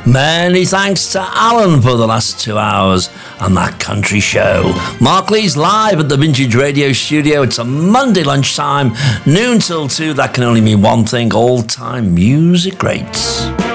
Many thanks to Alan for the last 2 hours on that country show. Mark Lee's live at the Vintage Radio Studio. It's a Monday lunchtime, noon till 2. That can only mean one thing: all-time music greats.